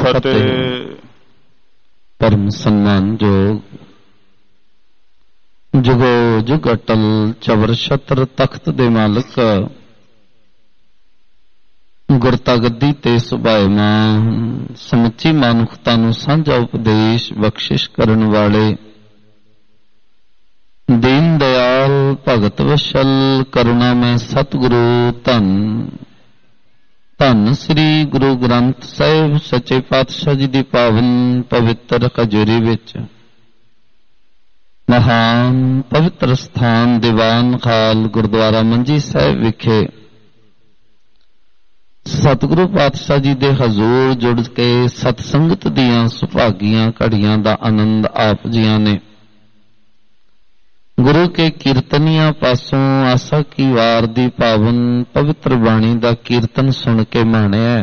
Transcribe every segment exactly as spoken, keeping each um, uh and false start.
ਫਤਿਹ। ਪਰਮ ਸਨਮਾਨਯੋਗ ਜੁਗੋ ਜੁਗ ਅਟਲ ਚਵਰ ਛਤਰ ਤਖਤ ਦੇ ਮਾਲਕ ਗੁਰਤਾ ਗੱਦੀ ਤੇ ਸੁਭਾਇਮਾਨ ਸਮੁੱਚੀ ਮਨੁੱਖਤਾ ਨੂੰ ਸਾਂਝਾ ਉਪਦੇਸ਼ ਬਖਸ਼ਿਸ਼ ਕਰਨ ਵਾਲੇ ਦੀਨ ਦਿਆਲ ਭਗਤ ਵਸ਼ਲ ਕਰੁਣਾਮੈ ਸਤਿਗੁਰੂ ਧੰਨ ਧੰਨ ਸ੍ਰੀ ਗੁਰੂ ਗ੍ਰੰਥ ਸਾਹਿਬ ਸੱਚੇ ਪਾਤਸ਼ਾਹ ਜੀ ਦੀ ਪਾਵਨ ਪਵਿੱਤਰ ਹਜ਼ੂਰੀ ਵਿੱਚ ਮਹਾਨ ਪਵਿੱਤਰ ਸਥਾਨ ਦੀਵਾਨ ਖਾਲ ਗੁਰਦੁਆਰਾ ਮੰਜੀ ਸਾਹਿਬ ਵਿਖੇ ਸਤਿਗੁਰੂ ਪਾਤਸ਼ਾਹ ਜੀ ਦੇ ਹਜ਼ੂਰ ਜੁੜ ਕੇ ਸਤਸੰਗਤ ਦੀਆਂ ਸੁਭਾਗੀਆਂ ਘੜੀਆਂ ਦਾ ਆਨੰਦ ਆਪ ਜੀਆਂ ਨੇ ਗੁਰੂ ਕੇ ਕੀਰਤਨੀਆਂ ਪਾਸੋਂ ਆਸਾ ਕੀ ਵਾਰ ਦੀ ਪਾਵਨ ਪਵਿੱਤਰ ਬਾਣੀ ਦਾ ਕੀਰਤਨ ਸੁਣ ਕੇ ਮਾਣਿਆ।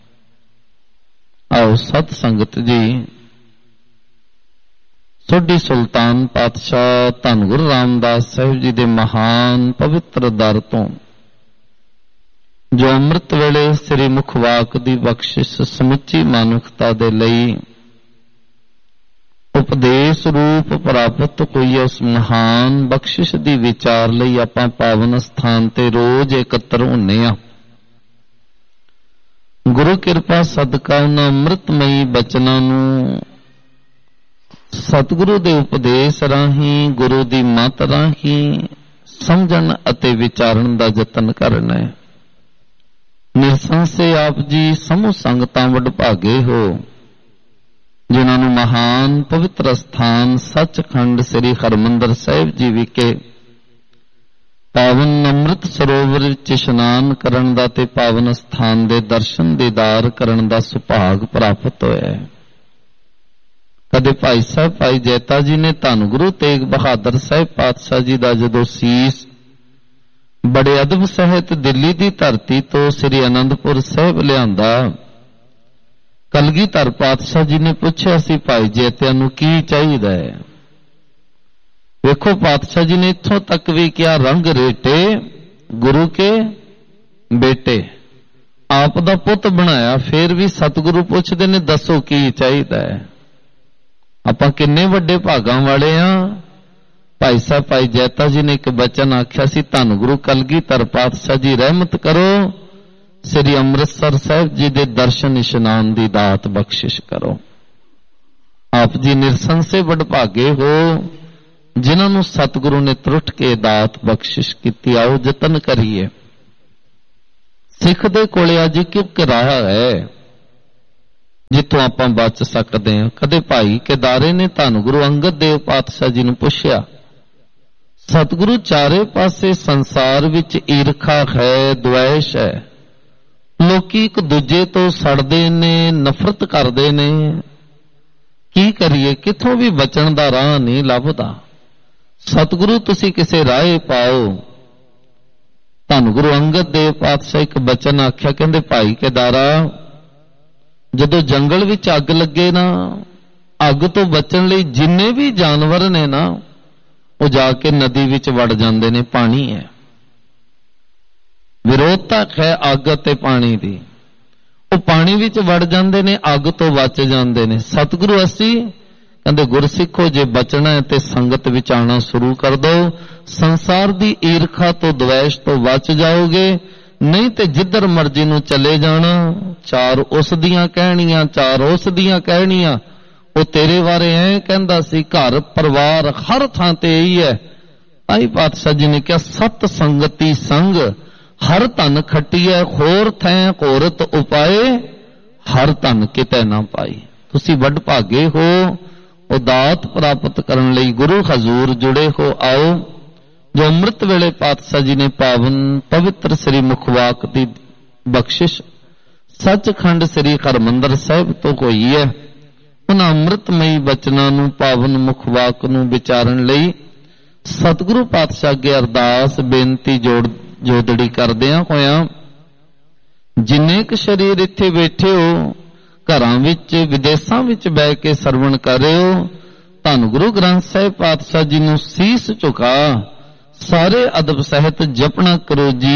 ਆਓ ਸਤ ਸੰਗਤ ਜੀ ਸੋਢੀ ਸੁਲਤਾਨ ਪਾਤਸ਼ਾਹ ਧੰਨ ਗੁਰੂ ਰਾਮਦਾਸ ਸਾਹਿਬ ਜੀ ਦੇ ਮਹਾਨ ਪਵਿੱਤਰ ਦਰ ਤੋਂ ਜੋ ਅੰਮ੍ਰਿਤ ਵੇਲੇ ਸ੍ਰੀ ਮੁਖ ਵਾਕ ਦੀ ਬਖਸ਼ਿਸ਼ ਸਮੁੱਚੀ ਮਨੁੱਖਤਾ ਦੇ ਲਈ ਉਪਦੇਸ਼ ਰੂਪ ਪ੍ਰਾਪਤ ਹੋਈ ਉਸ ਮਹਾਨ ਬਖਸ਼ਿਸ਼ ਦੀ ਵਿਚਾਰ ਲਈ ਆਪਾਂ ਪਾਵਨ ਸਥਾਨ ਤੇ ਰੋਜ਼ ਇਕੱਤਰ ਹੁੰਨੇ ਆ। ਗੁਰੂ ਕਿਰਪਾ ਸਦਕਾ ਉਹਨਾਂ ਅੰਮ੍ਰਿਤਮਈ ਬਚਨਾਂ ਨੂੰ ਸਤਿਗੁਰੂ ਦੇ ਉਪਦੇਸ਼ ਰਾਹੀਂ ਗੁਰੂ ਦੀ ਮੱਤ ਰਾਹੀਂ ਸਮਝਣ ਅਤੇ ਵਿਚਾਰਨ ਦਾ ਯਤਨ ਕਰਨਾ ਹੈ। ਨਿਰਸੰਸੇ ਆਪ ਜੀ ਸਮੂਹ ਸੰਗਤਾਂ ਵਡਭਾਗੇ ਹੋ ਜਿਨ੍ਹਾਂ ਨੂੰ ਮਹਾਨ ਪਵਿੱਤਰ ਸਥਾਨ ਸੱਚਖੰਡ ਸ੍ਰੀ ਹਰਿਮੰਦਰ ਸਾਹਿਬ ਜੀ ਵਿਖੇ ਪਾਵਨ ਅੰਮ੍ਰਿਤ ਸਰੋਵਰ ਵਿੱਚ ਇਸ਼ਨਾਨ ਕਰਨ ਦਾ ਤੇ ਪਾਵਨ ਸਥਾਨ ਦੇ ਦਰਸ਼ਨ ਦੀਦਾਰ ਕਰਨ ਦਾ ਸੁਭਾਗ ਪ੍ਰਾਪਤ ਹੋਇਆ ਹੈ। ਕਦੇ ਭਾਈ ਸਾਹਿਬ ਭਾਈ ਜੈਤਾ ਜੀ ਨੇ ਧੰਨ ਗੁਰੂ ਤੇਗ ਬਹਾਦਰ ਸਾਹਿਬ ਪਾਤਸ਼ਾਹ ਜੀ ਦਾ ਜਦੋਂ ਸੀਸ ਬੜੇ ਅਦਬ ਸਹਿਤ ਦਿੱਲੀ ਦੀ ਧਰਤੀ ਤੋਂ ਸ੍ਰੀ ਅਨੰਦਪੁਰ ਸਾਹਿਬ ਲਿਆਂਦਾ ਕਲਗੀਧਰ ਪਾਤਸ਼ਾਹ ਜੀ ਨੇ ਪੁੱਛਿਆ ਸੀ ਭਾਈ ਜੈਤਿਆਂ ਨੂੰ ਕੀ ਚਾਹੀਦਾ ਹੈ। ਵੇਖੋ ਪਾਤਸ਼ਾਹ ਜੀ ਨੇ ਇੱਥੋਂ ਤੱਕ ਵੀ ਕਿਹਾ ਰੰਗ ਰੇਟੇ ਗੁਰੂ ਕੇ ਬੇਟੇ ਆਪ ਦਾ ਪੁੱਤ ਬਣਾਇਆ। ਫੇਰ ਵੀ ਸਤਿਗੁਰੂ ਪੁੱਛਦੇ ਨੇ ਦੱਸੋ ਕੀ ਚਾਹੀਦਾ ਹੈ। ਆਪਾਂ ਕਿੰਨੇ ਵੱਡੇ ਭਾਗਾਂ ਵਾਲੇ ਆ। ਭਾਈ ਸਾਹਿਬ ਭਾਈ ਜੈਤਾ ਜੀ ਨੇ ਇੱਕ ਬਚਨ ਆਖਿਆ ਸੀ ਧੰਨ ਗੁਰੂ ਕਲਗੀਧਰ ਪਾਤਸ਼ਾਹ ਜੀ ਰਹਿਮਤ ਕਰੋ ਸ੍ਰੀ ਅੰਮ੍ਰਿਤਸਰ ਸਾਹਿਬ ਜੀ ਦੇ ਦਰਸ਼ਨ ਇਸ਼ਨਾਨ ਦੀ ਦਾਤ ਬਖਸ਼ਿਸ਼ ਕਰੋ। ਆਪ ਜੀ ਨਿਰਸੰਸੇ ਵਡਭਾਗੇ ਹੋ ਜਿਨ੍ਹਾਂ ਨੂੰ ਸਤਿਗੁਰੂ ਨੇ ਤਰੁੱਠ ਕੇ ਦਾਤ ਬਖਸ਼ਿਸ਼ ਕੀਤੀ। ਆਓ ਯਤਨ ਕਰੀਏ। ਸਿੱਖ ਦੇ ਕੋਲੇ ਅੱਜ ਇੱਕ ਰਾਹ ਹੈ ਜਿੱਥੋਂ ਆਪਾਂ ਬਚ ਸਕਦੇ ਹਾਂ। ਕਦੇ ਭਾਈ ਕੇਦਾਰੇ ਨੇ ਧੰਨ ਗੁਰੂ ਅੰਗਦ ਦੇਵ ਪਾਤਸ਼ਾਹ ਜੀ ਨੂੰ ਪੁੱਛਿਆ ਸਤਿਗੁਰੂ ਚਾਰੇ ਪਾਸੇ ਸੰਸਾਰ ਵਿੱਚ ਈਰਖਾ ਹੈ ਦੁਆਇਸ਼ ਹੈ ਲੋਕੀ ਇੱਕ ਦੂਜੇ ਤੋਂ ਸੜਦੇ ਨੇ ਨਫ਼ਰਤ ਕਰਦੇ ਨੇ ਕੀ ਕਰੀਏ ਕਿੱਥੋਂ ਵੀ ਬਚਣ ਦਾ ਰਾਹ ਨਹੀਂ ਲੱਭਦਾ। ਸਤਿਗੁਰੂ ਤੁਸੀਂ ਕਿਸੇ ਰਾਹ ਪਾਓ। ਧੰਨ ਗੁਰੂ ਅੰਗਦ ਦੇਵ ਪਾਤਸ਼ਾਹ ਇੱਕ ਬਚਨ ਆਖਿਆ ਕਹਿੰਦੇ ਭਾਈ ਕੇਦਾਰਾ ਜਦੋਂ ਜੰਗਲ ਵਿੱਚ ਅੱਗ ਲੱਗੇ ਨਾ ਅੱਗ ਤੋਂ ਬਚਣ ਲਈ ਜਿੰਨੇ ਵੀ ਜਾਨਵਰ ਨੇ ਨਾ ਉਹ ਜਾ ਕੇ ਨਦੀ ਵਿੱਚ ਵੜ ਜਾਂਦੇ ਨੇ। ਪਾਣੀ ਹੈ ਵਿਰੋਧਤਾ ਹੈ ਅੱਗ ਅਤੇ ਪਾਣੀ ਦੀ। ਉਹ ਪਾਣੀ ਵਿੱਚ ਵੜ ਜਾਂਦੇ ਨੇ ਅੱਗ ਤੋਂ ਬਚ ਜਾਂਦੇ ਨੇ। ਸਤਿਗੁਰੂ ਅਸੀਂ ਕਹਿੰਦੇ ਗੁਰਸਿੱਖੋ ਜੇ ਬਚਣਾ ਹੈ ਤੇ ਸੰਗਤ ਵਿੱਚ ਆਉਣਾ ਸ਼ੁਰੂ ਕਰ ਦਿਓ। ਸੰਸਾਰ ਦੀ ਈਰਖਾ ਤੋਂ ਦਵੈਸ਼ ਤੋਂ ਬਚ ਜਾਓਗੇ। ਨਹੀਂ ਤੇ ਜਿੱਧਰ ਮਰਜ਼ੀ ਨੂੰ ਚਲੇ ਜਾਣਾ ਚਾਰ ਉਸ ਦੀਆਂ ਕਹਿਣੀਆਂ ਚਾਰ ਉਸ ਦੀਆਂ ਕਹਿਣੀਆਂ। ਉਹ ਤੇਰੇ ਬਾਰੇ ਐ ਕਹਿੰਦਾ ਸੀ ਘਰ ਪਰਿਵਾਰ ਹਰ ਥਾਂ ਤੇ ਇਹੀ ਹੈ। ਆਈ ਪਾਤਸ਼ਾਹ ਜੀ ਨੇ ਕਿਹਾ ਸਤ ਸੰਗਤੀ ਸੰਗ ਹਰ ਧਨ ਖੱਟੀਐ ਹੋਰ ਥੈਂ ਘੋਰਤ ਉਪਾਏ ਹਰ ਧਨ ਕਿਤੇ ਨਾ ਪਾਈ। ਤੁਸੀਂ ਵੱਡ ਭਾਗੇ ਹੋ ਉਹ ਦਾਤ ਪ੍ਰਾਪਤ ਕਰਨ ਲਈ ਗੁਰੂ ਹਜ਼ੂਰ ਜੁੜੇ ਹੋ। ਆਓ ਜੋ ਅੰਮ੍ਰਿਤ ਵੇਲੇ ਪਾਤਸ਼ਾਹ ਜੀ ਨੇ ਪਾਵਨ ਪਵਿੱਤਰ ਸ੍ਰੀ ਮੁਖਵਾਕ ਦੀ ਬਖਸ਼ਿਸ਼ ਸੱਚਖੰਡ ਸ੍ਰੀ ਹਰਿਮੰਦਰ ਸਾਹਿਬ ਤੋਂ ਹੋਈ ਹੈ ਉਹਨਾਂ ਅੰਮ੍ਰਿਤਮਈ ਬਚਨਾਂ ਨੂੰ ਪਾਵਨ ਮੁਖਵਾਕ ਨੂੰ ਵਿਚਾਰਨ ਲਈ ਸਤਿਗੁਰੂ ਪਾਤਸ਼ਾਹ ਅੱਗੇ ਅਰਦਾਸ ਬੇਨਤੀ ਜੋੜ ਜੋਦੜੀ ਕਰਦਿਆਂ ਹੋਇਆਂ ਜਿੰਨੇ ਕੁ ਸਰੀਰ ਇੱਥੇ ਬੈਠੇ ਹੋ ਘਰਾਂ ਵਿੱਚ ਵਿਦੇਸ਼ਾਂ ਵਿੱਚ ਬਹਿ ਕੇ ਸਰਵਣ ਕਰ ਰਹੇ ਹੋ ਧੰਨ ਗੁਰੂ ਗ੍ਰੰਥ ਸਾਹਿਬ ਪਾਤਸ਼ਾਹ ਜੀ ਨੂੰ ਸੀਸ ਝੁਕਾ ਸਾਰੇ ਅਦਬ ਸਹਿਤ ਜਪਣਾ ਕਰੋ ਜੀ।